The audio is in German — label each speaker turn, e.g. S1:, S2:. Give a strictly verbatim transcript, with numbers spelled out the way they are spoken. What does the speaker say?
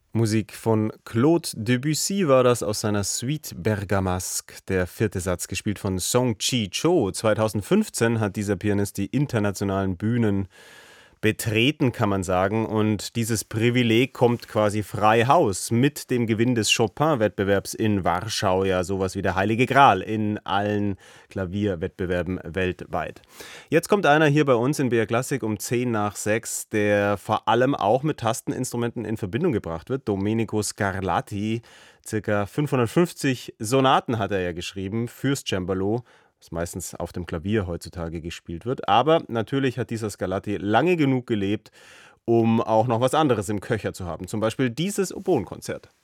S1: Musik von Claude Debussy war das aus seiner Suite Bergamasque, der vierte Satz, gespielt von Song Chi-cho. zweitausendfünfzehn hat dieser Pianist die internationalen Bühnen betreten, kann man sagen. Und dieses Privileg kommt quasi frei Haus mit dem Gewinn des Chopin-Wettbewerbs in Warschau, ja sowas wie der Heilige Gral in allen Klavierwettbewerben weltweit. Jetzt kommt einer hier bei uns in B R Klassik um zehn nach sechs, der vor allem auch mit Tasteninstrumenten in Verbindung gebracht wird. Domenico Scarlatti, circa fünfhundertfünfzig Sonaten hat er ja geschrieben fürs Cembalo, was meistens auf dem Klavier heutzutage gespielt wird. Aber natürlich hat dieser Scarlatti lange genug gelebt, um auch noch was anderes im Köcher zu haben. Zum Beispiel dieses Oboenkonzert.